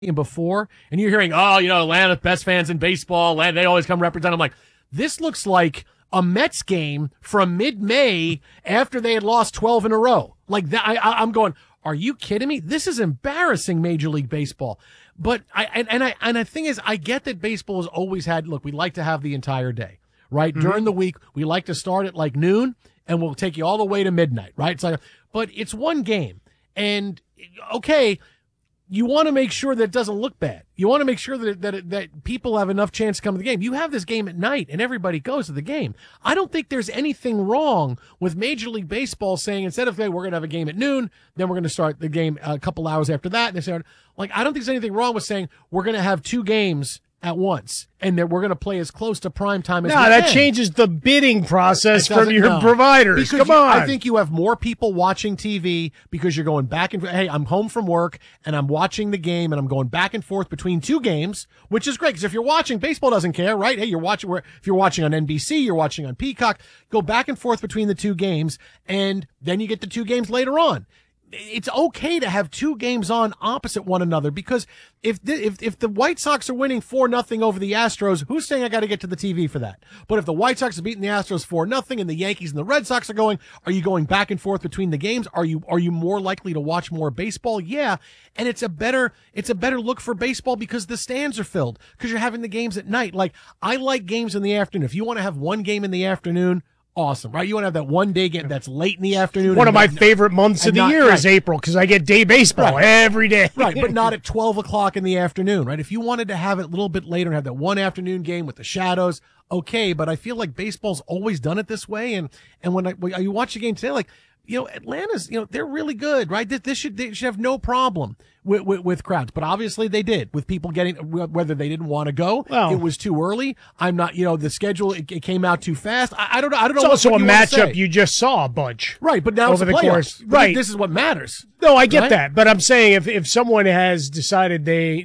before, and you're hearing, oh, Atlanta, best fans in baseball, they always come represent. I'm like, this looks like a Mets game from mid-May after they had lost 12 in a row. Like that, I'm going, are you kidding me? This is embarrassing, Major League Baseball. But the thing is, I get that baseball has always had, look, we like to have the entire day, right? Mm-hmm. During the week, we like to start at like noon, and we'll take you all the way to midnight, right? It's like, but it's one game. And, okay, you want to make sure that it doesn't look bad. You want to make sure that people have enough chance to come to the game. You have this game at night, and everybody goes to the game. I don't think there's anything wrong with Major League Baseball saying, instead of, hey, we're going to have a game at noon, then we're going to start the game a couple hours after that. And they say, like, I don't think there's anything wrong with saying we're going to have two games at once, and that we're going to play as close to prime time as we can. No, that changes the bidding process from your providers. Because Come on. I think you have more people watching TV because you're going back and forth. Hey, I'm home from work, and I'm watching the game, and I'm going back and forth between two games, which is great, because if you're watching, baseball doesn't care, right? Hey, if you're watching on NBC, you're watching on Peacock, go back and forth between the two games, and then you get the two games later on. It's okay to have two games on opposite one another, because if the White Sox are winning 4-0 over the Astros, who's saying I got to get to the TV for that? But if the White Sox are beating the Astros 4-0 and the Yankees and the Red Sox are going, are you going back and forth between the games? Are you more likely to watch more baseball? Yeah. And it's a better look for baseball because the stands are filled, because you're having the games at night. Like, I like games in the afternoon. If you want to have one game in the afternoon, awesome, right? You want to have that one day game that's late in the afternoon. One of my favorite months of the year is April, because I get day baseball every day. Right, but not at 12 o'clock in the afternoon, right? If you wanted to have it a little bit later and have that one afternoon game with the shadows, okay, but I feel like baseball's always done it this way. And when you watch the game today, like, Atlanta's, they're really good, right? They should have no problem with crowds, but obviously they did, with people getting, whether they didn't want to go, it was too early. I'm not, the schedule, it came out too fast. I don't know. It's also a matchup you just saw a bunch. Right, but now over it's the course. Right. This is what matters. No, I get that, but I'm saying if someone has decided they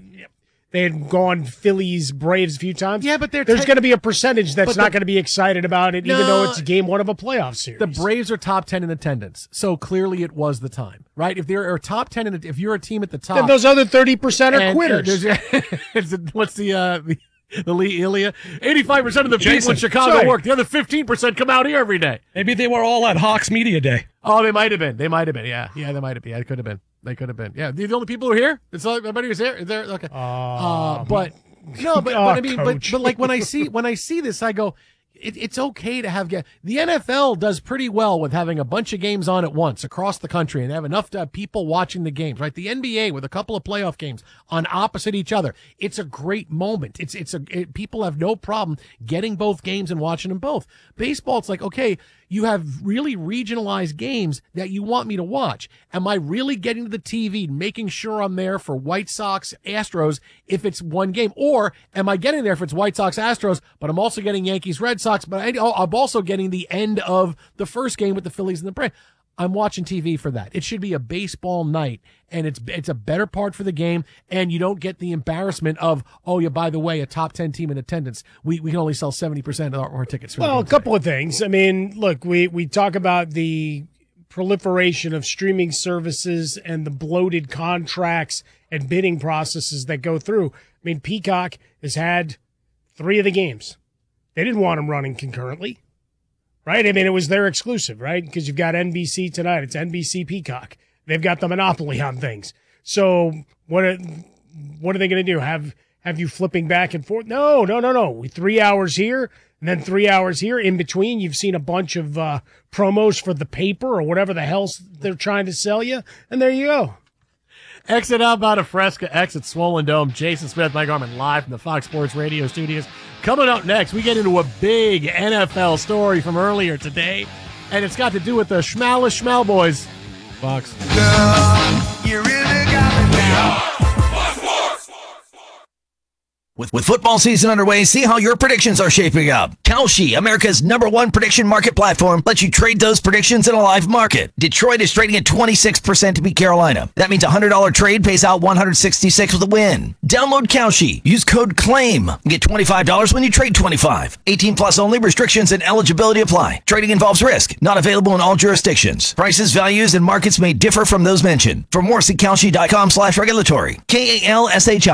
had gone Phillies, Braves a few times. Yeah, but there's going to be a percentage that's not going to be excited about it, even though it's game one of a playoff series. The Braves are top 10 in attendance, so clearly it was the time, right? If they're top 10, if you're a team at the top, then those other 30% are quitters. What's the Lee Ilia? 85% of the people in Chicago work. The other 15% come out here every day. Maybe they were all at Hawks Media Day. Oh, they might have been. Yeah, they might have been. Yeah, it could have been. They could have been. Yeah, the only people who are here. It's all everybody who's here. They're okay. But like when I see this, I go, it's okay to have. The NFL does pretty well with having a bunch of games on at once across the country, and have enough people watching the games. Right, the NBA with a couple of playoff games on opposite each other. It's a great moment. People have no problem getting both games and watching them both. Baseball, it's like, okay, you have really regionalized games that you want me to watch. Am I really getting to the TV, making sure I'm there for White Sox, Astros if it's one game? Or am I getting there if it's White Sox, Astros, but I'm also getting Yankees, Red Sox, but I'm also getting the end of the first game with the Phillies and the Braves? I'm watching TV for that. It should be a baseball night, and it's a better part for the game, and you don't get the embarrassment of, oh, yeah, by the way, a top 10 team in attendance. We can only sell 70% of our tickets. Well, a couple of things. I mean, look, we talk about the proliferation of streaming services and the bloated contracts and bidding processes that go through. I mean, Peacock has had 3 of the games. They didn't want them running concurrently. Right? I mean, it was their exclusive, right? Because you've got NBC tonight. It's NBC Peacock. They've got the monopoly on things. So what are they going to do? Have you flipping back and forth? No. 3 hours here and then 3 hours here. In between, you've seen a bunch of promos for the paper or whatever the hell they're trying to sell you. And there you go. Exit outbound of Fresca, exit Swollen Dome. Jason Smith, Mike Garman, live from the Fox Sports Radio studios. Coming up next, we get into a big NFL story from earlier today, and it's got to do with the Schmal Boys. Fox. Girl, you really got me down. With football season underway, see how your predictions are shaping up. Kalshi, America's #1 prediction market platform, lets you trade those predictions in a live market. Detroit is trading at 26% to beat Carolina. That means a $100 trade pays out $166 with a win. Download Kalshi. Use code CLAIM. Get $25 when you trade 25. 18 plus only. Restrictions and eligibility apply. Trading involves risk. Not available in all jurisdictions. Prices, values, and markets may differ from those mentioned. For more, see Kalshi.com/regulatory. KALSHI.